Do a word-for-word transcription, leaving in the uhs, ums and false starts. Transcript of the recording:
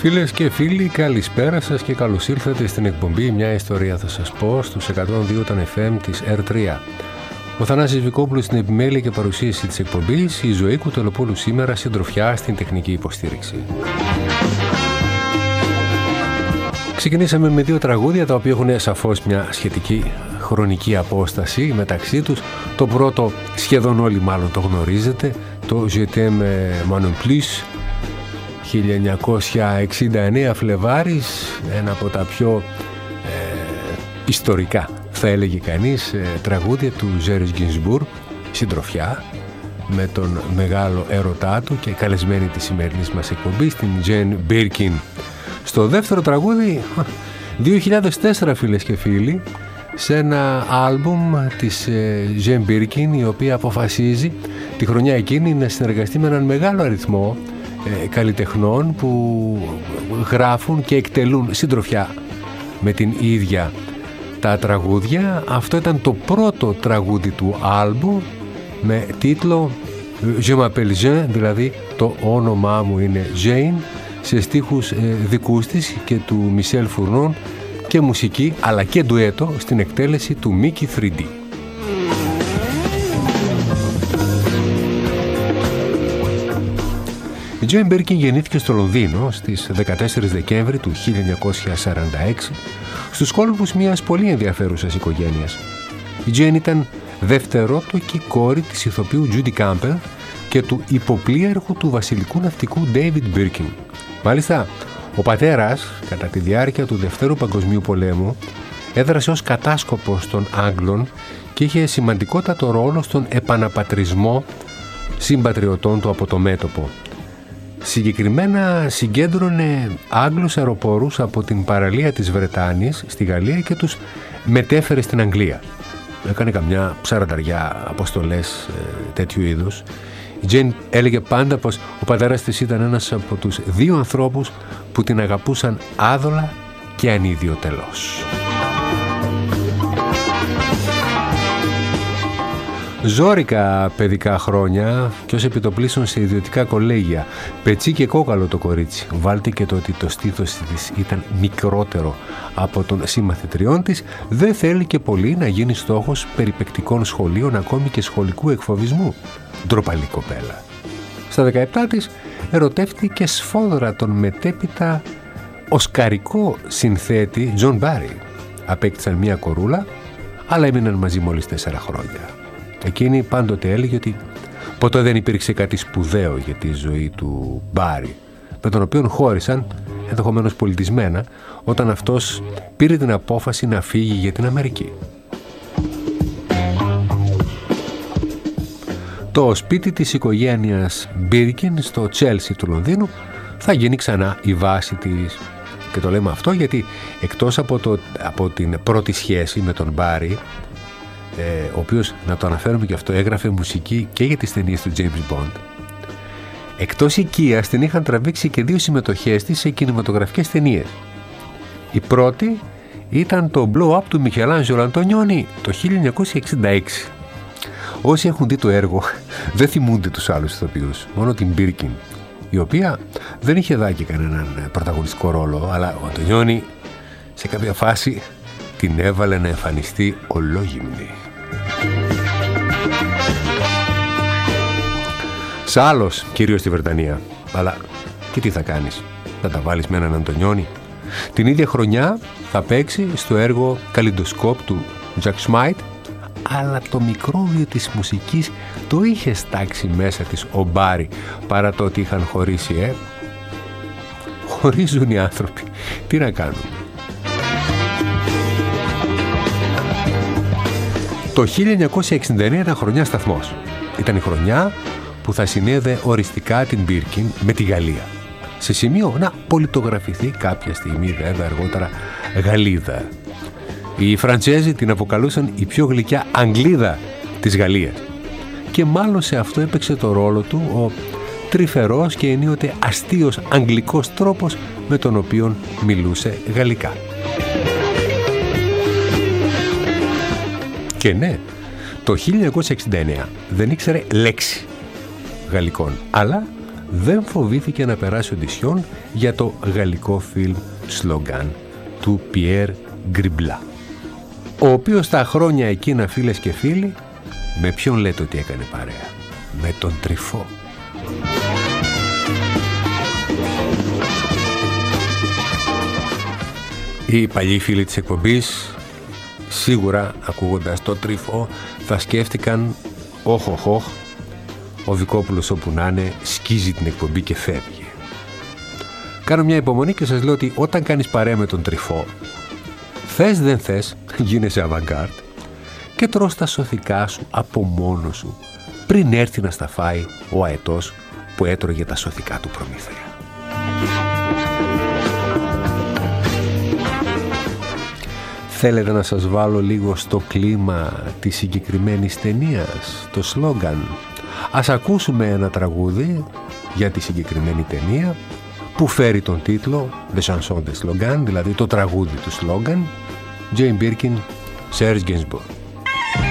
Φίλες και φίλοι, καλησπέρα σας και καλώς ήρθατε στην εκπομπή «Μια ιστορία θα σας πω» στους εκατόν δύο των εφ εμ της αρ τρία. Ο Θανάσης Βικόπουλος στην επιμέλεια και παρουσίαση της εκπομπής, η Ζωή Κουτελοπούλου σήμερα συντροφιά στην τεχνική υποστήριξη. Ξεκινήσαμε με δύο τραγούδια τα οποία έχουν σαφώς μια σχετική χρονική απόσταση μεταξύ τους. Το πρώτο σχεδόν όλοι μάλλον το γνωρίζετε, το Je t'aime moi non plus, χίλια εννιακόσια εξήντα εννέα Φλεβάρης, ένα από τα πιο ε, ιστορικά θα έλεγε κανείς ε, τραγούδια του Ζέρις Γκινσμπουργκ, συντροφιά με τον μεγάλο έρωτά του και καλεσμένη της σημερινής μας εκπομπής, την Τζέιν Μπίρκιν. Στο δεύτερο τραγούδι, δύο χιλιάδες τέσσερα φίλες και φίλοι, σε ένα άλμπουμ της Τζέιν Μπίρκιν, η οποία αποφασίζει τη χρονιά εκείνη να συνεργαστεί με έναν μεγάλο αριθμό ε, καλλιτεχνών που γράφουν και εκτελούν συντροφιά με την ίδια τα τραγούδια. Αυτό ήταν το πρώτο τραγούδι του άλμπουμ με τίτλο Je m'appelle Jean, δηλαδή το όνομά μου είναι Jane, σε στίχους ε, δικούς της και του Μισελ Φουρνών και μουσική αλλά και ντουέτο στην εκτέλεση του Mickey θρι ντι. Η Τζέιν Μπίρκιν γεννήθηκε στο Λονδίνο στις δεκατέσσερις Δεκέμβρη του χίλια εννιακόσια σαράντα έξι στους κόλπους μιας πολύ ενδιαφέρουσας οικογένειας. Η Τζέιν ήταν δευτερότοκη κόρη της ηθοποιού Τζούντι Κάμπελ και του υποπλοίαρχου του βασιλικού ναυτικού Ντέιβιντ Μπίρκιν. Μάλιστα, ο πατέρας, κατά τη διάρκεια του Δευτέρου Παγκοσμίου Πολέμου, έδρασε ως κατάσκοπος των Άγγλων και είχε σημαντικότατο ρόλο στον επαναπατρισμό συμπατριωτών του από το μέτωπο. Συγκεκριμένα συγκέντρωνε Άγγλους αεροπόρους από την παραλία της Βρετάνης στη Γαλλία και τους μετέφερε στην Αγγλία. Έκανε καμιά ψαρανταριά αποστολές ε, τέτοιου είδους. Η Τζέιν έλεγε πάντα πως ο πατέρας της ήταν ένας από τους δύο ανθρώπους που την αγαπούσαν άδολα και ανιδιοτελώς. Ζόρικα παιδικά χρόνια και ως επιτοπλίστων σε ιδιωτικά κολέγια. Πετσί και κόκαλο το κορίτσι. Βάλτε και το ότι το στήθος της ήταν μικρότερο από των συμμαθητριών της. Δεν θέλει και πολύ να γίνει στόχος περιπαικτικών σχολείων, ακόμη και σχολικού εκφοβισμού. Ντροπαλή κοπέλα. Στα δεκαεπτά της ερωτεύτηκε σφόδρα τον μετέπειτα οσκαρικό συνθέτη Τζον Μπάρι. Απέκτησαν μία κορούλα, αλλά έμειναν μαζί μόλις τέσσερα χρόνια. Εκείνη πάντοτε έλεγε ότι ποτέ δεν υπήρξε κάτι σπουδαίο για τη ζωή του Μπάρι, με τον οποίο χώρισαν, ενδεχομένως πολιτισμένα, όταν αυτός πήρε την απόφαση να φύγει για την Αμερική. Το σπίτι της οικογένειας Μπίρκιν στο Τσέλσι του Λονδίνου θα γίνει ξανά η βάση της. Και το λέμε αυτό γιατί εκτός από, το, από την πρώτη σχέση με τον Μπάρι, ε, ο οποίος, να το αναφέρουμε και αυτό, έγραφε μουσική και για τις ταινίες του James Bond, εκτός οικίας την είχαν τραβήξει και δύο συμμετοχές της σε κινηματογραφικές ταινίες. Η πρώτη ήταν το Blow Up του Μιχελάντζελο Αντωνιόνι το χίλια εννιακόσια εξήντα έξι. Όσοι έχουν δει το έργο δεν θυμούνται τους άλλους ηθοποιούς, μόνο την Μπίρκιν, η οποία δεν είχε δει και κανέναν πρωταγωνιστικό ρόλο, αλλά ο Αντωνιόνι σε κάποια φάση την έβαλε να εμφανιστεί ολόγυμνη. Σ' άλλος, κυρίως στη Βρετανία, αλλά και τι θα κάνεις, θα τα βάλεις με έναν Αντωνιόνι. Την ίδια χρονιά θα παίξει στο έργο Καλλιντοσκόπ του Jack Smite, αλλά το μικρόβιο της μουσικής το είχε στάξει μέσα της ο Μπάρι, παρά το ότι είχαν χωρίσει, ε. Χωρίζουν οι άνθρωποι. Τι να κάνουμε. Το χίλια εννιακόσια εξήντα εννέα ήταν χρονιά σταθμός. Ήταν η χρονιά που θα συνέδε οριστικά την Μπίρκιν με τη Γαλλία. Σε σημείο να πολιτογραφηθεί κάποια στιγμή βέβαια αργότερα Γαλλίδα. Οι Φραντσέζοι την αποκαλούσαν η πιο γλυκιά Αγγλίδα της Γαλλίας. Και μάλλον σε αυτό έπαιξε το ρόλο του ο τρυφερός και ενίοτε αστείος αγγλικός τρόπος με τον οποίο μιλούσε γαλλικά. Και ναι, το χίλια εννιακόσια εξήντα εννέα δεν ήξερε λέξη γαλλικών, αλλά δεν φοβήθηκε να περάσει οντισιόν για το γαλλικό φιλμ Slogan του Πιέρ Γκριμπλά, ο οποίος τα χρόνια εκείνα, φίλες και φίλοι, με ποιον λέτε ότι έκανε παρέα? Με τον Τρυφό. Οι παλιοί φίλοι της εκπομπής σίγουρα, ακούγοντας το Τρυφό, θα σκέφτηκαν όχ όχ όχ, ο Δικόπουλος όπου να είναι σκίζει την εκπομπή και φεύγει. Κάνω μια υπομονή και σας λέω ότι όταν κάνεις παρέα με τον Τρυφό, θες δεν θες, γίνεσαι avant-garde και τρως τα σωθικά σου από μόνος σου πριν έρθει να στα φάει ο αετός που έτρωγε τα σωθικά του Προμηθέα. Θέλετε να σας βάλω λίγο στο κλίμα της συγκεκριμένης ταινίας, το Slogan? Ας ακούσουμε ένα τραγούδι για τη συγκεκριμένη ταινία που φέρει τον τίτλο The Chanson de Slogan, δηλαδή το τραγούδι του Slogan, Jane Birkin, Serge Gainsbourg.